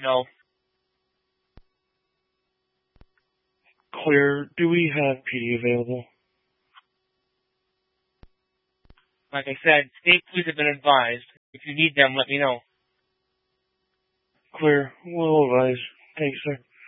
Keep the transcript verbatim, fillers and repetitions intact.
No. Clear. Do we have P D available? Like I said, state police have been advised. If you need them, let me know. Clear. We'll advise. Thanks, sir.